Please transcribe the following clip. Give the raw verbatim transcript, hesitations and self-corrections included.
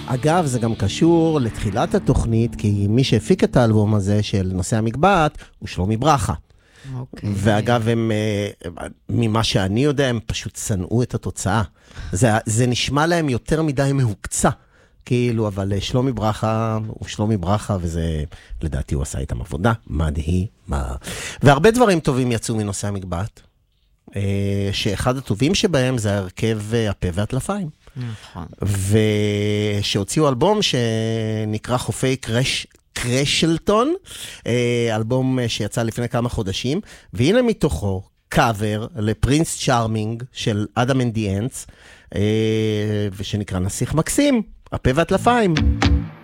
אגב, זה גם קשור לתחילת התוכנית, כי מי שהפיק את האלבום הזה של נושא המגבעת, הוא שלומי ברכה. אוקיי. ואגב, הם, ממה שאני יודע, הם פשוט שנאו את התוצאה. זה, זה נשמע להם יותר מדי מהוקצה, כאילו, אבל שלומי ברכה, הוא שלומי ברכה, וזה, לדעתי, הוא עשה איתם עבודה מדהימה. והרבה דברים טובים יצאו מנושא המגבעת, שאחד הטובים שבהם זה הרכב הפה והטלפיים. נכון. ושהוציאו אלבום שנקרא חופי קרש, קרשלטון, אלבום שיצא לפני כמה חודשים, והנה מתוכו קאבר לפרינס צ'ארמינג של אדם אנד די אנטס, ושנקרא נסיך מקסים, הפה והטלפיים.